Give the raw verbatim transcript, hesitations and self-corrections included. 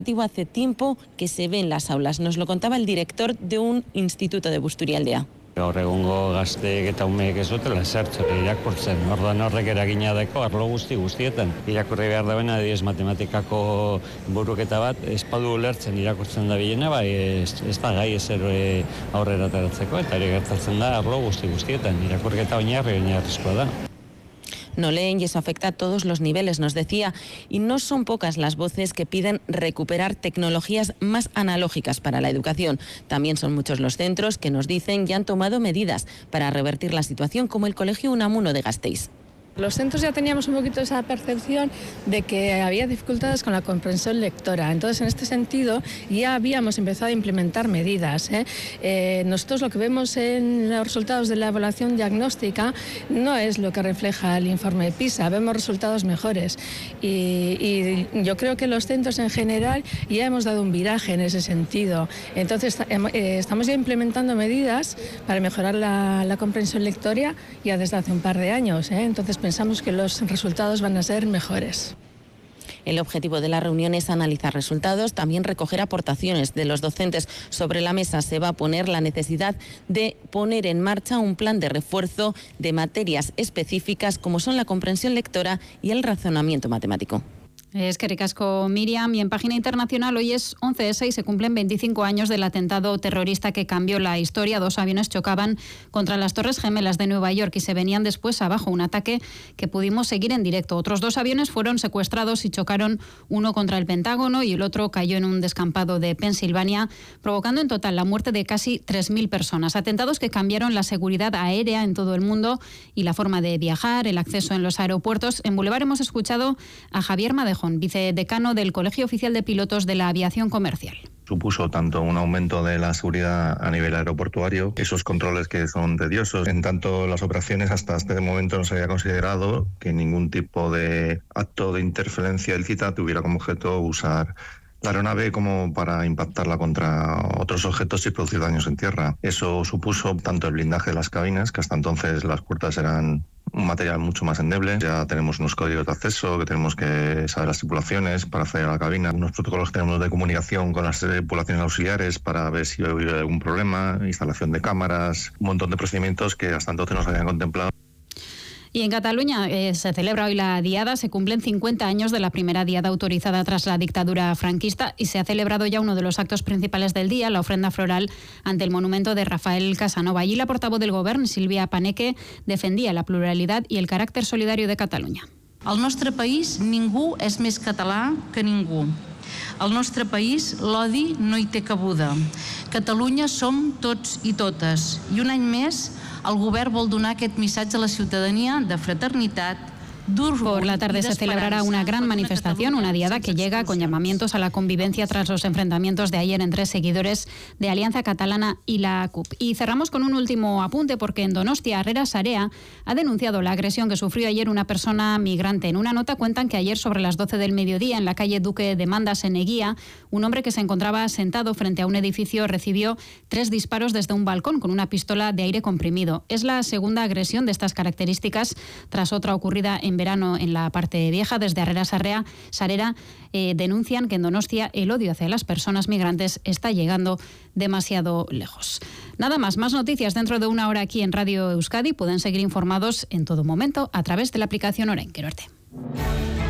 Hace tiempo que se ve en las aulas, nos lo contaba el director de un instituto de Busturialdea. Gaur egungo gazteek eta umeek ez dutela zertxori irakurtzen, orduan horrek eragina deko arlo guzti guztietan. Irakurri behar da bena, adiez matematikako buruketa bat, ez padu ulertzen irakurtzen da bilena, bai ez, ez da gai ezer aurrera ateratzeko, eta ere gertatzen da arlo guzti guztietan, irakurketa oinarri oinarrizkoa da. No leen y eso afecta a todos los niveles, nos decía, y no son pocas las voces que piden recuperar tecnologías más analógicas para la educación. También son muchos los centros que nos dicen y han tomado medidas para revertir la situación, como el Colegio Unamuno de Gasteiz. Los centros ya teníamos un poquito esa percepción de que había dificultades con la comprensión lectora. Entonces, en este sentido, ya habíamos empezado a implementar medidas. ¿eh? Eh, nosotros lo que vemos en los resultados de la evaluación diagnóstica no es lo que refleja el informe de PISA. Vemos resultados mejores. Y, y yo creo que los centros en general ya hemos dado un viraje en ese sentido. Entonces, eh, estamos ya implementando medidas para mejorar la, la comprensión lectora ya desde hace un par de años. ¿eh? Entonces, pensamos que los resultados van a ser mejores. El objetivo de la reunión es analizar resultados, también recoger aportaciones de los docentes. Sobre la mesa se va a poner la necesidad de poner en marcha un plan de refuerzo de materias específicas como son la comprensión lectora y el razonamiento matemático. Es que ricasco Miriam, y en página internacional hoy es once de seis, se cumplen veinticinco años del atentado terrorista que cambió la historia. Dos aviones chocaban contra las Torres Gemelas de Nueva York y se venían después abajo, un ataque que pudimos seguir en directo. Otros dos aviones fueron secuestrados y chocaron, uno contra el Pentágono y el otro cayó en un descampado de Pensilvania, provocando en total la muerte de casi tres mil personas. Atentados que cambiaron la seguridad aérea en todo el mundo y la forma de viajar, el acceso en los aeropuertos. En Boulevard hemos escuchado a Javier Madejo, vicedecano del Colegio Oficial de Pilotos de la Aviación Comercial. Supuso tanto un aumento de la seguridad a nivel aeroportuario, esos controles que son tediosos. En tanto, las operaciones hasta este momento no se había considerado que ningún tipo de acto de interferencia ilícita tuviera como objeto usar la aeronave como para impactarla contra otros objetos y producir daños en tierra. Eso supuso tanto el blindaje de las cabinas, que hasta entonces las puertas eran un material mucho más endeble. Ya tenemos unos códigos de acceso, que tenemos que saber las tripulaciones para acceder a la cabina, unos protocolos que tenemos de comunicación con las tripulaciones auxiliares para ver si hay algún problema, instalación de cámaras, un montón de procedimientos que hasta entonces no se habían contemplado. Y en Cataluña eh, se celebra hoy la Diada, se cumplen cincuenta años de la primera Diada autorizada tras la dictadura franquista y se ha celebrado ya uno de los actos principales del día, la ofrenda floral ante el monumento de Rafael Casanova. Allí la portavoz del Govern, Sílvia Paneque, defendía la pluralidad y el carácter solidario de Catalunya. Al nostre país ningú és més català que ningú. Al nostre país l'odi no hi té cabuda. Catalunya som tots i totes i un any més el govern vol donar aquest missatge a la ciutadania de fraternitat. Por la tarde se celebrará una gran manifestación, una diada que llega con llamamientos a la convivencia tras los enfrentamientos de ayer entre seguidores de Alianza Catalana y la C U P. Y cerramos con un último apunte porque en Donostia, Herrera Sarea ha denunciado la agresión que sufrió ayer una persona migrante. En una nota cuentan que ayer sobre las doce del mediodía en la calle Duque de Mandas en Eguía, un hombre que se encontraba sentado frente a un edificio recibió tres disparos desde un balcón con una pistola de aire comprimido. Es la segunda agresión de estas características tras otra ocurrida en verano en la parte vieja. Desde Herrera Sarea, Sarera eh, denuncian que en Donostia el odio hacia las personas migrantes está llegando demasiado lejos. Nada más, más noticias dentro de una hora aquí en Radio Euskadi. Pueden seguir informados en todo momento a través de la aplicación Orain. Quiero verte.